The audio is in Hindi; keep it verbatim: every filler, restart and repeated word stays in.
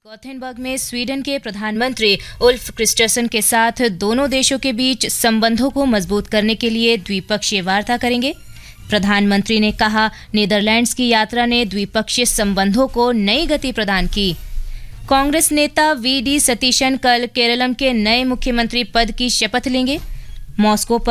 गोथेनबर्ग में स्वीडन के प्रधानमंत्री उल्फ क्रिस्टरसन के साथ दोनों देशों के बीच संबंधों को मजबूत करने के लिए द्विपक्षीय वार्ता करेंगे। प्रधानमंत्री ने कहा, नीदरलैंड्स की यात्रा ने द्विपक्षीय संबंधों को नई गति प्रदान की। कांग्रेस नेता वी डी सतीशन कल केरलम के नए मुख्यमंत्री पद की शपथ लेंगे। मॉस्को पर